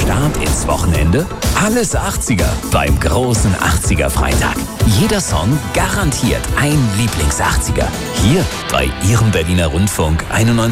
Start ins Wochenende? Alles 80er beim großen 80er-Freitag. Jeder Song garantiert ein Lieblings-80er. Hier bei Ihrem Berliner Rundfunk 91,4.